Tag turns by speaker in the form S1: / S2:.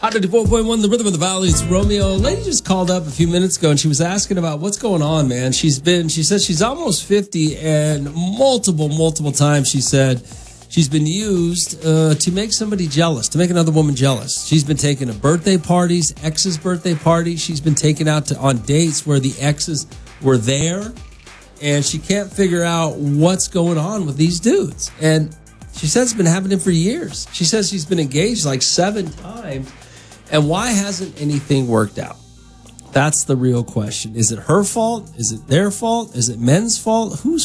S1: 104.1, the Rhythm of the Valley. It's Romeo. A lady just called up a few minutes ago, and she was asking about what's going on, man. She says she's almost 50, and multiple times she said she's been used to make somebody jealous, to make another woman jealous. She's been taken to birthday parties, ex's birthday parties. She's been taken out on dates where the exes were there, and she can't figure out what's going on with these dudes. And she says it's been happening for years. She says she's been engaged like 7 times. And why hasn't anything worked out? That's the real question. Is it her fault? Is it their fault? Is it men's fault? Whose